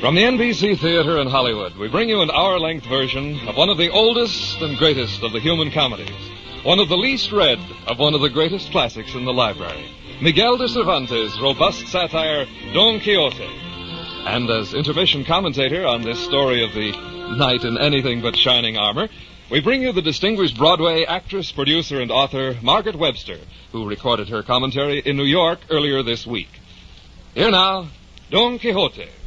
From the NBC Theater in Hollywood, we bring you an hour-length version of one of the oldest and greatest of the human comedies, one of the least read of one of the greatest classics in the library, Miguel de Cervantes' robust satire, Don Quixote. And as intermission commentator on this story of the knight in anything but shining armor, we bring you the distinguished Broadway actress, producer, and author, Margaret Webster, who recorded her commentary in New York earlier this week. Here now, Don Quixote.